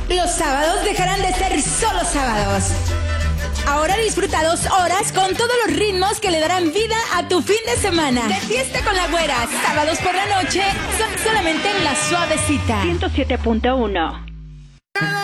Los sábados dejarán de ser solo sábados. Ahora disfruta 2 horas con todos los ritmos que le darán vida a tu fin de semana. De fiesta con la güera, sábados por la noche, son solamente en La Suavecita. 107.1.